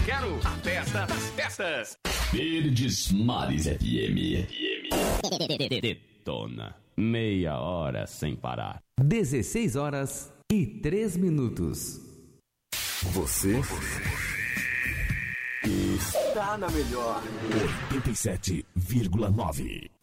quero a festa das festas. Verdes Mares FM. Detona. Meia hora sem parar. 16h03. Você está na melhor 87,9.